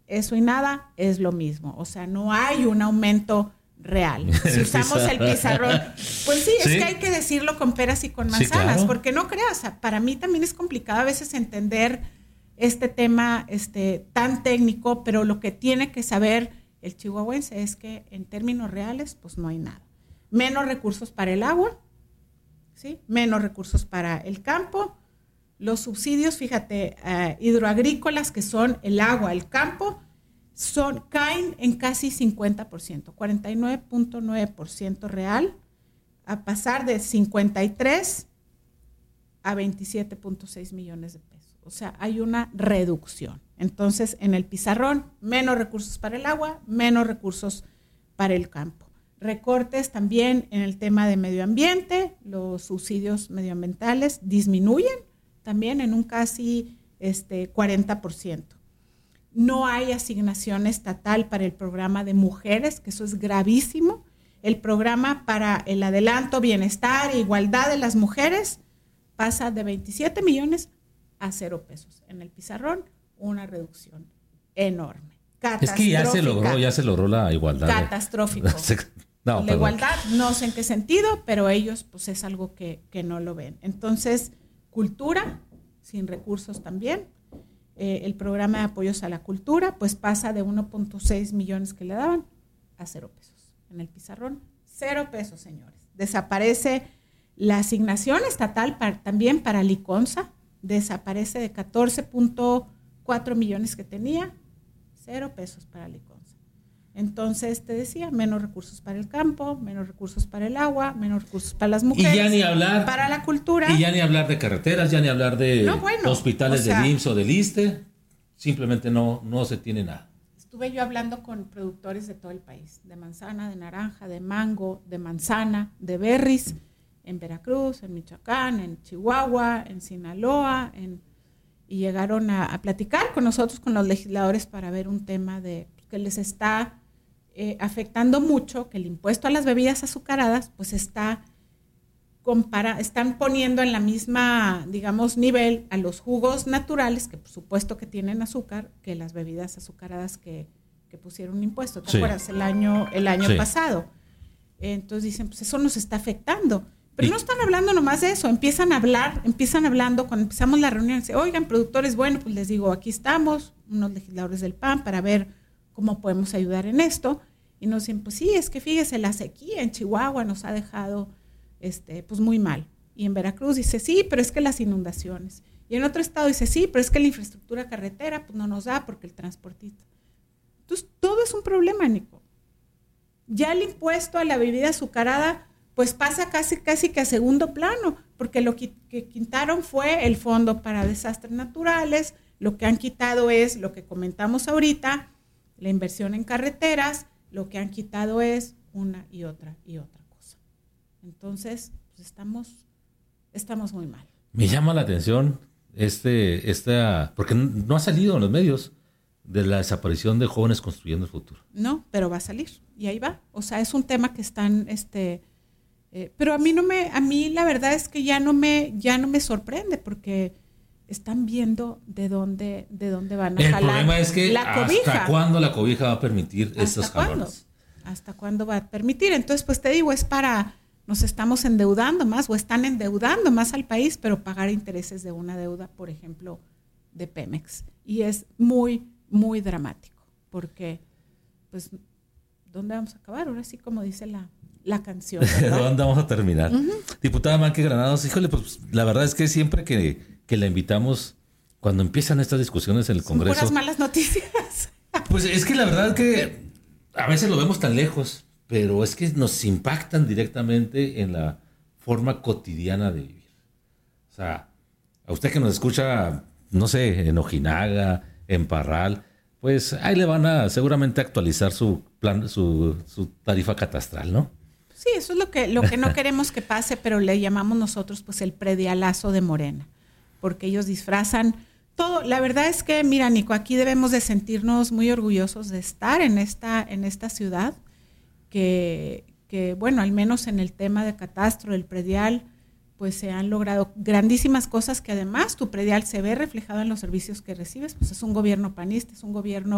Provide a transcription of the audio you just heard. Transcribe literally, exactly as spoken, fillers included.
eso y nada es lo mismo. O sea, no hay un aumento real. Si usamos el pizarrón, pues sí, ¿Sí? es que hay que decirlo con peras y con manzanas, sí, claro. porque no creas, para mí también es complicado a veces entender este tema este, tan técnico, pero lo que tiene que saber el chihuahuense es que en términos reales, pues no hay nada. Menos recursos para el agua, ¿sí? Menos recursos para el campo. Los subsidios, fíjate, uh, hidroagrícolas, que son el agua, el campo, son, caen en casi cincuenta por ciento, cuarenta y nueve punto nueve por ciento real, a pasar de cincuenta y tres a veintisiete punto seis millones de pesos. O sea, hay una reducción. Entonces, en el pizarrón, menos recursos para el agua, menos recursos para el campo. Recortes también en el tema de medio ambiente, los subsidios medioambientales disminuyen también en un casi este, cuarenta por ciento. No hay asignación estatal para el programa de mujeres, que eso es gravísimo. El programa para el adelanto, bienestar e igualdad de las mujeres pasa de veintisiete millones a cero pesos. En el pizarrón, una reducción enorme. Es que ya se logró, ya se logró la igualdad. Catastrófico. No, la perdón. Igualdad, no sé en qué sentido, pero ellos, pues es algo que, que no lo ven. Entonces, cultura, sin recursos también. Eh, el programa de apoyos a la cultura, pues pasa de uno punto seis millones que le daban a cero pesos. En el pizarrón, cero pesos, señores. Desaparece la asignación estatal para, también para Liconza, desaparece de catorce punto cuatro millones que tenía, cero pesos para Liconza. Entonces, te decía, menos recursos para el campo, menos recursos para el agua, menos recursos para las mujeres. Y ya ni hablar. Para la cultura. Y ya ni hablar de carreteras, ya ni hablar de no, bueno, hospitales o sea, del I M S S o del ISSSTE. Simplemente no, no se tiene nada. Estuve yo hablando con productores de todo el país, de manzana, de naranja, de mango, de manzana, de berries, en Veracruz, en Michoacán, en Chihuahua, en Sinaloa, en, y llegaron a, a platicar con nosotros, con los legisladores, para ver un tema de que les está Eh, afectando mucho, que el impuesto a las bebidas azucaradas pues está compara, están poniendo en la misma, digamos, nivel a los jugos naturales, que por supuesto que tienen azúcar, que las bebidas azucaradas que, que pusieron un impuesto. ¿Te sí. acuerdas? El año, el año sí. pasado. Entonces dicen, pues eso nos está afectando. Pero y, no están hablando nomás de eso, empiezan a hablar, empiezan hablando, cuando empezamos la reunión, dicen, oigan, productores, bueno, pues les digo, aquí estamos, unos legisladores del P A N, para ver cómo podemos ayudar en esto. Y nos dicen, pues sí, es que fíjese, la sequía en Chihuahua nos ha dejado este, pues muy mal. Y en Veracruz dice, sí, pero es que las inundaciones. Y en otro estado dice, sí, pero es que la infraestructura carretera pues no nos da porque el transportista. Entonces, todo es un problema, Nico. Ya el impuesto a la bebida azucarada pues pasa casi, casi que a segundo plano, porque lo que, que quitaron fue el fondo para desastres naturales, lo que han quitado es lo que comentamos ahorita, la inversión en carreteras, lo que han quitado es una y otra y otra cosa. Entonces, pues estamos, estamos muy mal. Me llama la atención este, esta, porque no ha salido en los medios de la desaparición de Jóvenes Construyendo el Futuro. No, pero va a salir y ahí va. O sea, es un tema que están, este, eh, pero a mí no me, a mí la verdad es que ya no me, ya no me sorprende porque están viendo de dónde, de dónde van a el jalar la cobija. El problema es que la cobija. ¿hasta cuándo la cobija va a permitir estos jalones? ¿Hasta cuándo va a permitir? Entonces, pues te digo, es para, nos estamos endeudando más o están endeudando más al país, pero pagar intereses de una deuda, por ejemplo, de Pemex. Y es muy, muy dramático, porque, pues, ¿dónde vamos a acabar? Ahora sí, como dice la, la canción. ¿Dónde vamos a terminar? Uh-huh. Diputada Manque Granados, híjole, pues la verdad es que siempre que... que la invitamos cuando empiezan estas discusiones en el Congreso. Son puras malas noticias. Pues es que la verdad que a veces lo vemos tan lejos, pero es que nos impactan directamente en la forma cotidiana de vivir. O sea, a usted que nos escucha, no sé, en Ojinaga, en Parral, pues ahí le van a seguramente actualizar su plan, su, su tarifa catastral, ¿no? Sí, eso es lo que, lo que no queremos que pase, pero le llamamos nosotros pues el predialazo de Morena, porque ellos disfrazan todo. La verdad es que, mira, Nico, aquí debemos de sentirnos muy orgullosos de estar en esta, en esta ciudad, que, que, bueno, al menos en el tema de catastro, del predial, pues se han logrado grandísimas cosas que además tu predial se ve reflejado en los servicios que recibes, pues es un gobierno panista, es un gobierno